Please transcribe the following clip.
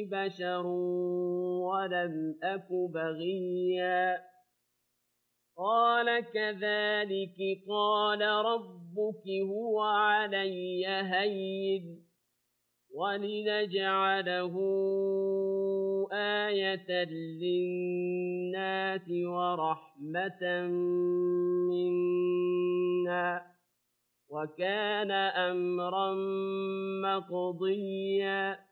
بَشَرٌ وَلَمْ أَكُ بَغِيًّا قَالَ كَذَٰلِكِ قَالَ رَبُّكِ هُوَ عَلَيَّ هَيِّنٌ وَلِنَجْعَلَهُ آيَةً لِّلنَّاسِ وَرَحْمَةً مِّنَّا ۚ وَكَانَ أَمْرًا مَّقْضِيًّا